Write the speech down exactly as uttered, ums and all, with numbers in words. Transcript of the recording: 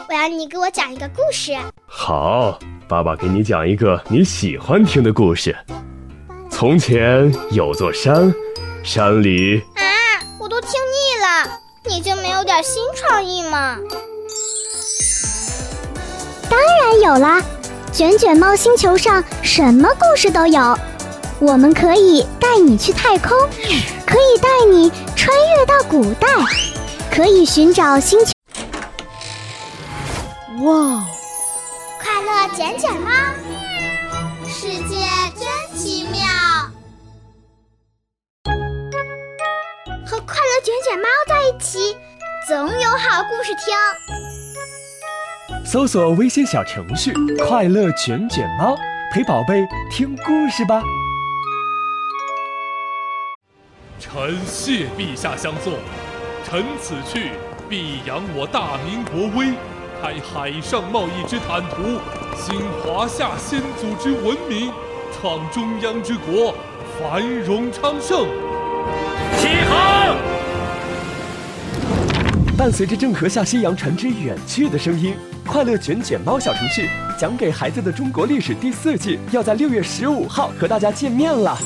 我要你给我讲一个故事。 好，爸爸给你讲一个你喜欢听的故事。从前有座山，山里…… 啊，我都听腻了，你就没有点新创意吗？ 当然有啦，卷卷猫星球上什么故事都有。我们可以带你去太空，可以带你穿越到古代，可以寻找星球。 哇！ 快乐卷卷猫，世界真奇妙。和快乐卷卷猫在一起，总有好故事听。 搜索微信小程序“快乐卷卷猫”，陪宝贝听故事吧。 臣谢陛下相送，臣此去必扬我大明国威，开海上贸易之坦途，兴华夏先祖之文明，创中央之国，繁荣昌盛。起航！ 伴随着郑和下西洋船只远去的声音，快乐卷卷猫小程序讲给孩子的中国历史第四季要在六月十五号和大家见面了。